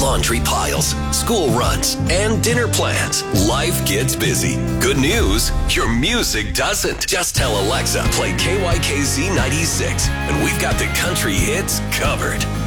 laundry piles, school runs, and dinner plans. Life gets busy. Good news, your music doesn't. Just tell Alexa, play KYKZ 96, and we've got the country hits covered.